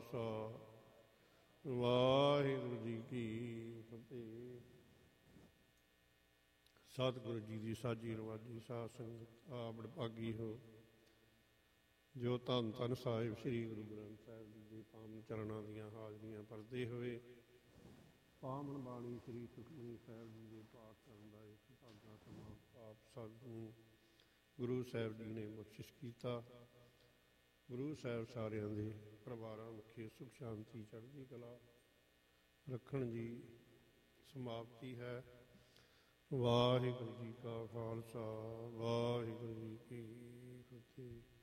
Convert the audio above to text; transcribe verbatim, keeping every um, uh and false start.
ਖਾਲਸਾ ਵਾਹਿਗੁਰੂ ਜੀ ਕੀ ਫਤਿਹ। ਸਤਿਗੁਰੂ ਜੀ ਦੀ ਸਾਜੀ ਰਵਾਜੀ ਸਾਧ ਸੰਗਤ ਆਪ ਭਾਗੀ ਹੋ ਜੋ ਧੰਨ ਧੰਨ ਸਾਹਿਬ ਸ੍ਰੀ ਗੁਰੂ ਗ੍ਰੰਥ ਸਾਹਿਬ ਜੀ ਦੇ ਪਾਵਨ ਚਰਨਾਂ ਦੀਆਂ ਹਾਜ਼ਰੀਆਂ ਭਰਦੇ ਹੋਏ ਪਾਵਨ ਬਾਣੀ ਸ੍ਰੀ ਸੁਖਮਨੀ ਸਾਹਿਬ ਜੀ ਦੇ ਪਾਠ ਕਰਨ ਦਾ ਇੱਕ ਭਾਗਾ ਸਮਾਂ ਆਪ ਸਾਨੂੰ ਗੁਰੂ ਸਾਹਿਬ ਜੀ ਨੇ ਬਖਸ਼ਿਸ਼ ਕੀਤਾ। ਗੁਰੂ ਸਾਹਿਬ ਸਾਰਿਆਂ ਦੇ ਪਰਿਵਾਰਾਂ ਮੁਖੀ ਸੁਖ ਸ਼ਾਂਤੀ ਚੜ੍ਹਦੀ ਕਲਾ ਰੱਖਣ ਦੀ ਸਮਾਪਤੀ ਹੈ। ਵਾਹਿਗੁਰੂ ਜੀ ਕਾ ਖਾਲਸਾ ਵਾਹਿਗੁਰੂ ਜੀ ਕੀ ਫਤਿਹ।